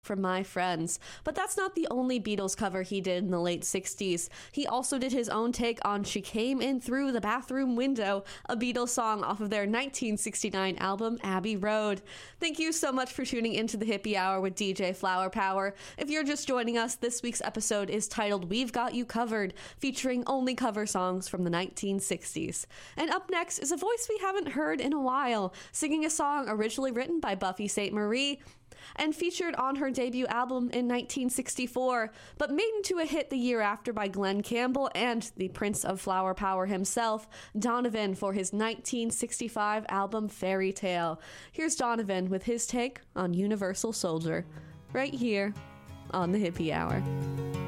from My Friends. But that's not the only Beatles cover he did in the late 60s. He also did his own take on She Came In Through the Bathroom Window, a Beatles song off of their 1969 album Abbey Road. Thank you so much for tuning into the Hippie Hour with DJ Flower Power. If you're just joining us, this week's episode is titled We've Got You Covered, featuring only cover songs from the 1960s. And up next is a voice we haven't heard in a while, singing a song originally written by Buffy Sainte-Marie and featured on her debut album in 1964, but made into a hit the year after by Glenn Campbell and the Prince of Flower Power himself, Donovan, for his 1965 album Fairy Tale. Here's Donovan with his take on Universal Soldier, right here on the Hippie Hour.